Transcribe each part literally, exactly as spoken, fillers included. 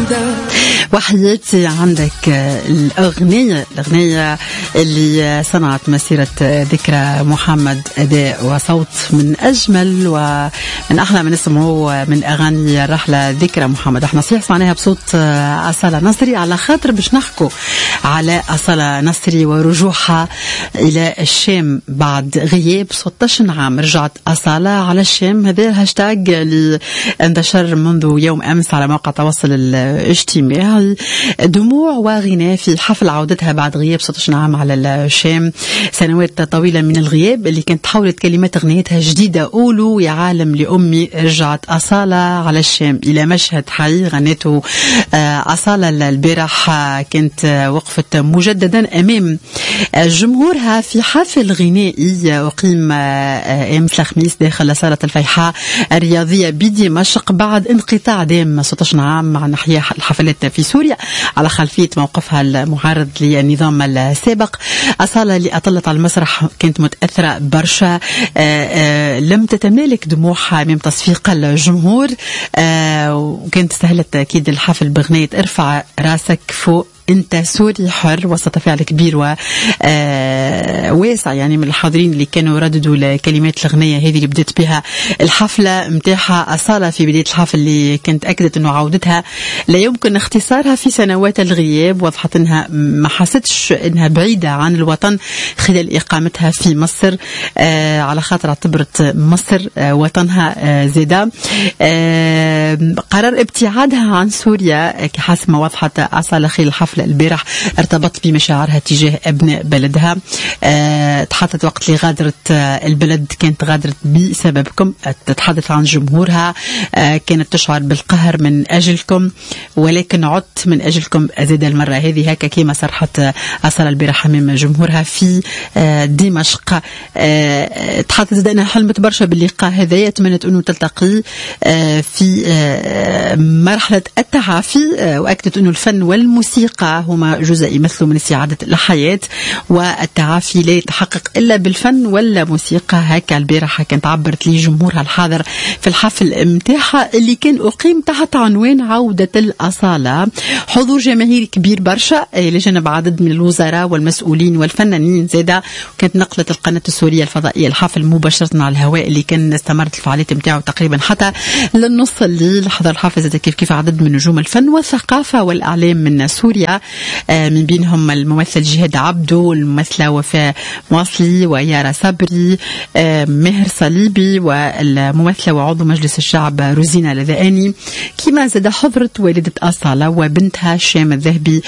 وحياتي عندك الأغنية الأغنية اللي صنعت مسيرة ذكرى محمد، أداء وصوت من أجمل ومن أحلى من اسمه من أغاني الرحلة ذكرى محمد. احنا صحيح سمعناها بصوت أصالة نصري، على خاطر باش نحكوا على أصالة نصري ورجوعها إلى الشام بعد غياب ستة عشر عام. رجعت أصالة على الشام، هذا الهاشتاج اللي انتشر منذ يوم أمس على موقع التواصل الاجتماعي. دموع وغناء في حفل عودتها بعد غياب ستة عشر عام على الشام، سنوات طويلة من الغياب اللي كانت تحولت كلمات أغنيتها جديدة. قولوا يا عالم لأمي، رجعت أصالة على الشام إلى مشهد حي غنته أصالة البارح. كانت وقفت مجددا أمام جمهورها في حفل غنائي أقيم أمس الخميس داخل صالة الفيحاء الرياضية بدمشق بعد انقطاع دام ستة عشر عام عن إحياء الحفلات في سوريا على خلفية موقفها المعارض للنظام السابق. أصالة اللي أطلت على المسرح كانت متأثرة برشا، لم تتمالك دموعها أمام تصفيق الجمهور، وكانت استهلت أكيد الحفل بغنية ارفع راسك فوق انت سوري حر، وسط تفاعل كبير وواسع يعني من الحاضرين اللي كانوا يرددوا لكلمات الأغنية هذه اللي بدأت بها الحفلة متاحة أصالة في بداية الحفل، اللي كانت أكدت أنه عودتها لا يمكن اختصارها في سنوات الغياب. وضحت أنها ما حستش أنها بعيدة عن الوطن خلال إقامتها في مصر، آه على خاطر اعتبرت مصر آه وطنها آه زيدا. آه قرار ابتعادها عن سوريا كحسب ما وضحت أصالة خلال الحفل البارح ارتبط بمشاعرها تجاه أبناء بلدها. أه تحدثت وقت اللي غادرت أه البلد كانت غادرت بسببكم، تتحدث عن جمهورها. أه كانت تشعر بالقهر من أجلكم، ولكن عدت من أجلكم أزيد المرة هذه. هكا كما صرحت أصالة البارح أمام جمهورها في أه دمشق. أه تحدثت أنها حلمت برشا باللقاء هذا، تمنت أنه تلتقي أه في أه مرحلة التعافي، أه وأكدت أنه الفن والموسيقى هما جزء يمثلوا من استعادة الحياة، والتعافي لا يتحقق إلا بالفن ولا موسيقى. هكا البارحة كانت عبرت لي جمهورها الحاضر في الحفل متاحة اللي كان أقيم تحت عنوان عودة الأصالة. حضور جماهيري كبير برشا لجانب عدد من الوزراء والمسؤولين والفنانين زادا. وكانت نقلت القناة السورية الفضائية الحفل مباشرة على الهواء، اللي كان استمرت الفعاليات متاعه تقريبا حتى للنص الليل. حضر الحفل زادا كيف كيف عدد من نجوم الفن والثقافة والإعلام من سوريا، من بينهم الممثل جهاد عبدو، الممثلة وفاء مواصلي ويارا صبري، مهر صليبي، والممثلة وعضو مجلس الشعب روزينا لذاني. كما زاد حضرت والدة أصالة وبنتها شام الذهبي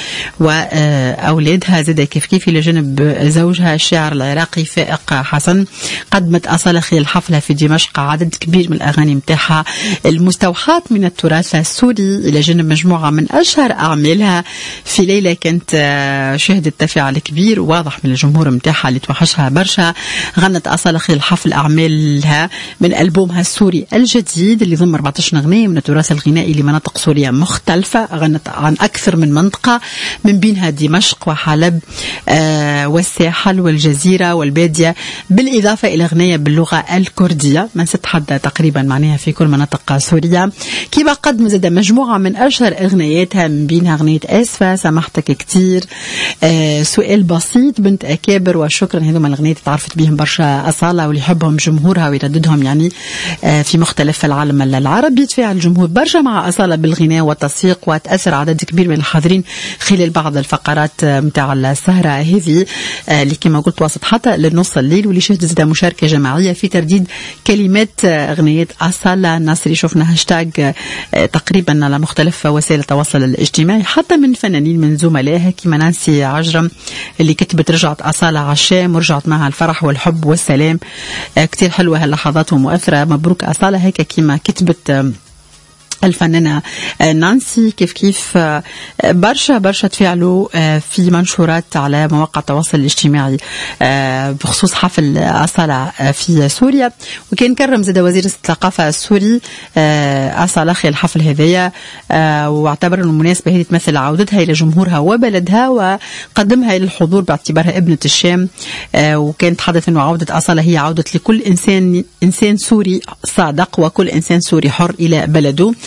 وأولادها زاد كيف كيف إلى جانب زوجها الشاعر العراقي فائق حسن. قدمت أصالة خلال حفلها في دمشق عدد كبير من الأغاني متاحة المستوحاة من التراث السوري إلى جانب مجموعة من أشهر أعمالها. في ليلة كانت شهدت تفاعل كبير واضح من الجمهور متاعها اللي توحشها برشا. غنت أصالة خلال الحفل أعمالها من ألبومها السوري الجديد اللي ضم أربعة عشر أغنية من التراث الغنائي لمناطق سوريا مختلفة. غنت عن أكثر من منطقة من بينها دمشق وحلب آه والساحل والجزيرة والبادية، بالإضافة إلى أغنية باللغة الكردية من ست حد تقريبا معناها في كل مناطق سوريا. كما قدم زاد مجموعة من أشهر أغنياتها من بينها أغنية آسفة، سامحتك كتير، آه سؤال بسيط، بنت أكابر، وشكرا. هذوما الأغنيات تعرفت بهم برشا أصالة واللي يحبهم جمهورها ويرددهم يعني آه في مختلف العالم العربي. تفاعل الجمهور برشا مع أصالة بالغناء والتصفيق، وتأثر عدد كبير من الحاضرين خلال بعض الفقرات متاع السهرة هذه آه اللي كما قلت وسط حتى للنص الليل، واللي شهدت زاد مشاركة جماعية في ترديد كلمات أغنية أصالة نصري. شفنا هاشتاج آه تقريبا على مختلف وسائل التواصل الاجتماعي، حتى من فنانين من زملائها كما نانسي عجرم اللي كتبت رجعت أصالة على الشام ورجعت معها الفرح والحب والسلام. آه كتير حلوة هاللحظات ومؤثرة، مبروك أصالة. هيك كما كتبت الفنانة نانسي كيف كيف برشا برشا تفاعلوا في منشورات على مواقع التواصل الاجتماعي بخصوص حفل أصالة في سوريا. وكان كرم زاد وزير الثقافة السوري أصالة خلال الحفل هذايا، واعتبر المناسبة هذه تمثل عودتها إلى جمهورها وبلدها، وقدمها إلى الحضور باعتبارها ابنة الشام. وكانت تحدث أنه عودة أصالة هي عودة لكل إنسان إنسان سوري صادق وكل إنسان سوري حر إلى بلده.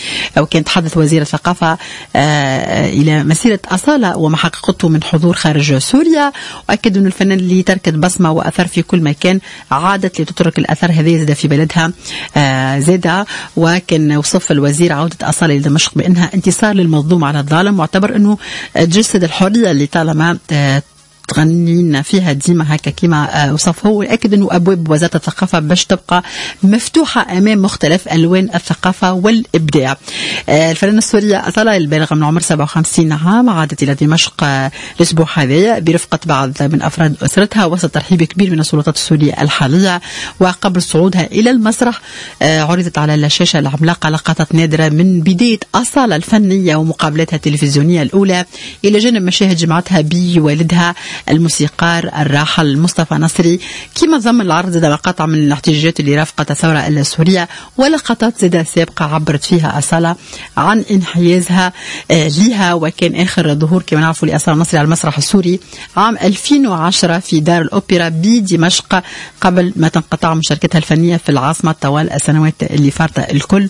وكان تحدث وزير الثقافة إلى مسيرة أصالة وما حققته من حضور خارج سوريا، وأكد أن الفنان اللي تركت بصمة وأثر في كل مكان عادت لتترك الأثر هذه زادة في بلدها زادة. وكان وصف الوزير عودة أصالة لدمشق بأنها انتصار للمظلوم على الظالم، واعتبر أنه تجسد الحرية اللي طالما تغنين فيها ديما هكا كما وصفه. وأكد أنه أبواب وزارة الثقافة باش تبقى مفتوحة أمام مختلف ألوان الثقافة والإبداع. الفنانة السورية أصالة البالغة من عمر سبعة وخمسين عام عادت إلى دمشق الأسبوع هذا برفقة بعض من أفراد أسرتها وسط ترحيب كبير من السلطات السورية الحالية. وقبل صعودها إلى المسرح عرضت على الشاشة العملاقة لقطات نادرة من بداية أصالة الفنية ومقابلاتها التلفزيونية الأولى، إلى جانب مشاهد جمعتها بوالدها الموسيقار الراحل مصطفى نصري. كما ضمن العرض زاد مقاطع من الاحتجاجات اللي رافقت الثورة السورية، ولقطات زادة سابقة عبرت فيها أصالة عن انحيازها لها. وكان آخر ظهور كما نعرفوا لأصالة نصري على المسرح السوري عام ألفين وعشرة في دار الأوبرا بدمشق، قبل ما تنقطع مشاركتها الفنية في العاصمة طوال السنوات اللي فاتت الكل.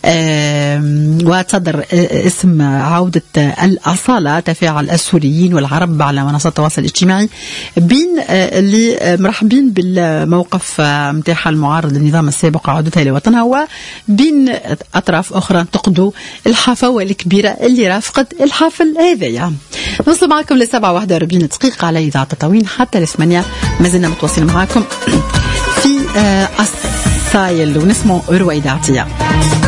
وتصدر اسم عودة الأصالة تفاعل السوريين والعرب على منصات التواصل الاجتماعي، بين اللي مرحبين بالموقف متاح المعارض للنظام السابق وعودتها لوطنها، وبين أطراف أخرى تقضوا الحفاوة الكبيرة اللي رافقت الحفل هذا. نوصل معكم لسبعة واحدة وأربعين دقيقة على إذاعة تطاوين حتى لثمانية. ما زلنا متواصلين معكم في أصايل ونسمع رويدة عطية.